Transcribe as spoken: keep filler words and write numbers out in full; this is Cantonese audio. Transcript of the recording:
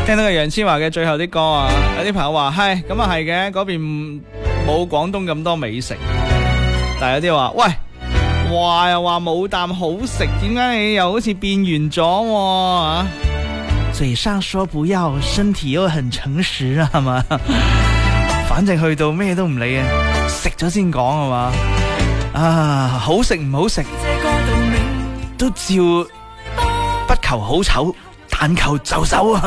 聽到個楊千嬅嘅最後啲歌啊，有啲朋友話係咁啊係嘅，嗰邊冇廣東咁多美食，但係有啲話喂，話又話冇啖好食，點解你又好似變完咗啊？嘴上說不要，身體又很誠實啊，係嘛？反正去到咩都唔理啊，食咗先講係嘛？啊，好食唔好食都照，不求好醜，但求就手啊！